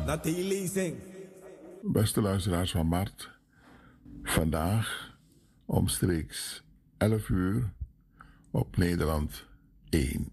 Dat die lezing. Beste luisteraars van Mart, vandaag omstreeks 11 uur op Nederland 1.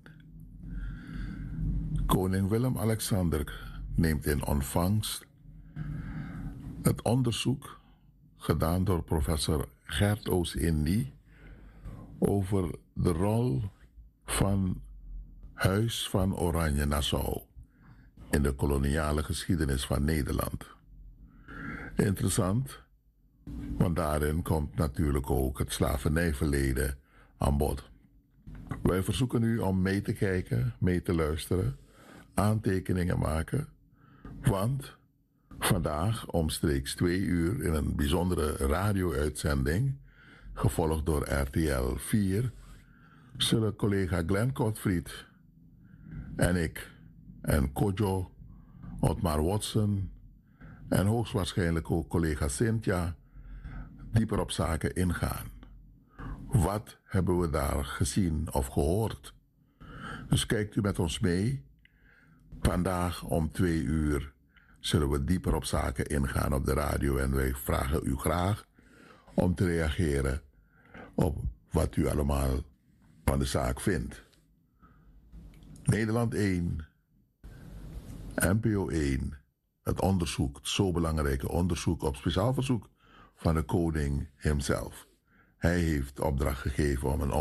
Koning Willem-Alexander neemt in ontvangst het onderzoek gedaan door professor Gert Oos-Indy over de rol van Huis van Oranje-Nassau in de koloniale geschiedenis van Nederland. Interessant, want daarin komt natuurlijk ook het slavernijverleden aan bod. Wij verzoeken u om mee te kijken, mee te luisteren, aantekeningen maken, want vandaag omstreeks 2 uur in een bijzondere radio-uitzending, gevolgd door RTL 4, zullen collega Glenn Kotfried en ik en Kojo, Otmar Watson en hoogstwaarschijnlijk ook collega Cynthia dieper op zaken ingaan. Wat hebben we daar gezien of gehoord? Dus kijkt u met ons mee. Vandaag om 2 uur zullen we dieper op zaken ingaan op de radio en wij vragen u graag om te reageren op wat u allemaal van de zaak vindt. Nederland 1, NPO 1, het onderzoek, het zo belangrijke onderzoek op speciaal verzoek van de koning hemzelf. Hij heeft opdracht gegeven om een